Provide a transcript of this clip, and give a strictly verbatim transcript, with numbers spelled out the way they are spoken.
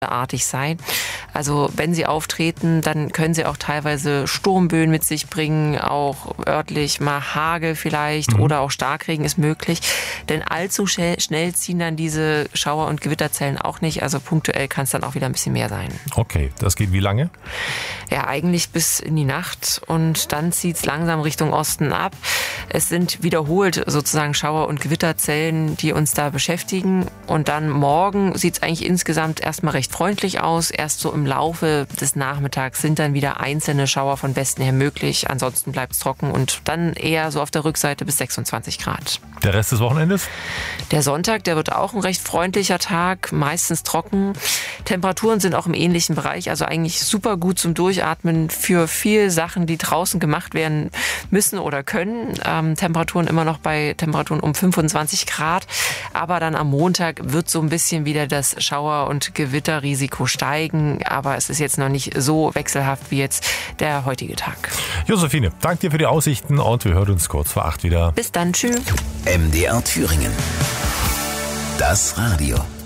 artig sein. Also wenn sie auftreten, dann können sie auch teilweise Sturmböen mit sich bringen, auch örtlich mal Hagel vielleicht mhm. oder auch Starkregen ist möglich. Denn allzu schnell ziehen dann diese Schauer- und Gewitterzellen auch nicht. Also punktuell kann es dann auch wieder ein bisschen mehr sein. Okay, das geht wie lange? Ja, eigentlich bis in die Nacht und dann zieht es langsam Richtung Osten ab. Es sind wiederholt sozusagen Schauer- und Gewitterzellen, die uns da beschäftigen. Und dann morgen sieht es eigentlich insgesamt erstmal recht freundlich aus. Erst so im Laufe des Nachmittags sind dann wieder einzelne Schauer von Westen her möglich. Ansonsten bleibt es trocken und dann eher so auf der Rückseite bis sechsundzwanzig Grad. Der Rest des Wochenendes? Der Sonntag, der wird auch ein recht freundlicher Tag, meistens trocken. Temperaturen sind auch im ähnlichen Bereich, also eigentlich super gut zum Durchatmen für viele Sachen, die draußen gemacht werden müssen oder können. Ähm, Temperaturen immer noch bei Temperaturen um fünfundzwanzig Grad. Aber dann am Montag wird so ein bisschen wieder das Schauer- und Gewitterrisiko steigen. Aber es ist jetzt noch nicht so wechselhaft wie jetzt der heutige Tag. Josephine, danke dir für die Aussichten und wir hören uns kurz vor acht wieder. Bis dann, tschüss. M D R Thüringen. Das Radio.